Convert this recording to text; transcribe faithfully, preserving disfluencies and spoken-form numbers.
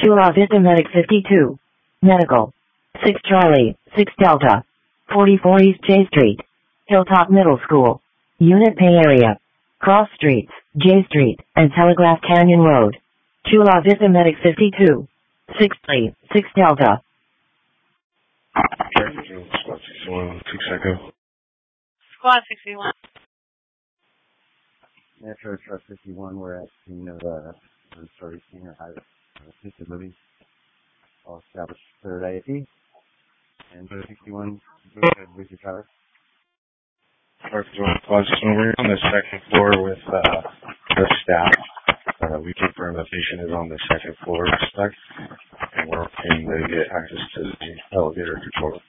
Chula Vista Medic fifty-two. Medical. six Charlie, six Delta. forty-four East J Street. Hilltop Middle School. Unit Pay Area. Cross Streets, J Street, and Telegraph Canyon Road. Chula Vista Medic fifty-two. six Charlie, six Delta. Squad sixty-one, two seconds. Squad sixty-one. Metro Truck fifty-one, we're at scene of uh, story senior high assisted living. All established third I A P. And sixty-one, go ahead with your driver. Squad sixty-one, we're on the second floor with uh, the staff. Uh, we confirm the patient is on the second floor, respect, and we're looking to get access to the elevator control.